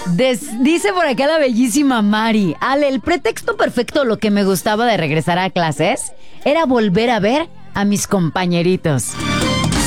Dice por acá la bellísima Mari. Ale, el pretexto perfecto, lo que me gustaba de regresar a clases, era volver a ver a mis compañeritos.